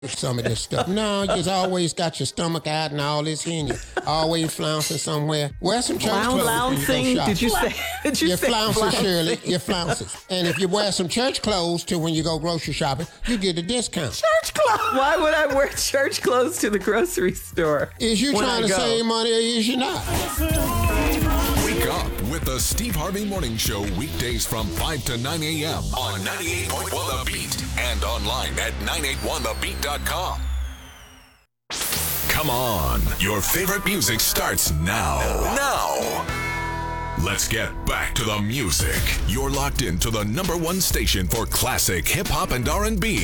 some of this stuff. No, you just always got your stomach out and all this here, and you always flouncing somewhere. Wear some church clothes when you go shopping. Did you say? Your flounces, Shirley. Your flounces. And if you wear some church clothes to when you go grocery shopping, you get a discount. Church clothes? Why would I wear church clothes to the grocery store? Is you trying to save money or is you not? Wake up with the Steve Harvey Morning Show weekdays from 5 to 9 a.m. on 98.1 The Beat and online at 981thebeat.com. Come on, your favorite music starts now. Let's get back to the music. You're locked into the #1 station for classic hip-hop and R&B.